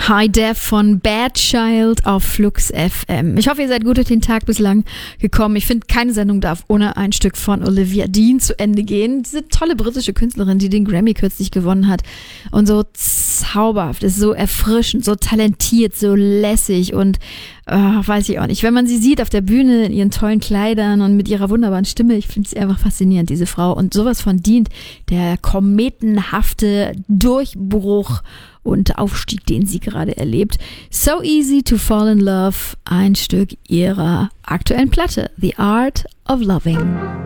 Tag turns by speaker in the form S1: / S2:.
S1: High Def von Bad Child auf Flux FM. Ich hoffe, ihr seid gut durch den Tag bislang gekommen. Ich finde, keine Sendung darf ohne ein Stück von Olivia Dean zu Ende gehen. Diese tolle britische Künstlerin, die den Grammy kürzlich gewonnen hat. Und so zauberhaft, ist so erfrischend, so talentiert, so lässig und weiß ich auch nicht. Wenn man sie sieht auf der Bühne in ihren tollen Kleidern und mit ihrer wunderbaren Stimme, ich finde sie einfach faszinierend, diese Frau. Und sowas von dient der kometenhafte Durchbruch und Aufstieg, den sie gerade erlebt. So Easy to Fall in Love, ein Stück ihrer aktuellen Platte, The Art of Loving.